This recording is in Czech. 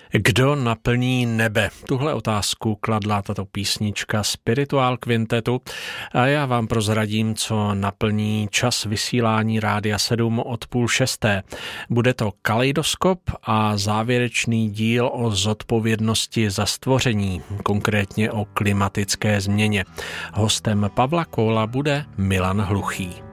Kdo naplní nebe? Tuhle otázku kladla tato písnička Spirituál Quintetu a já vám prozradím, co naplní čas vysílání Rádia 7 od 5:30. Bude to Kaleidoskop a závěrečný díl o zodpovědnosti za stvoření, konkrétně o klimatické změně. Hostem Pavla Kóla bude Milan Hluchý.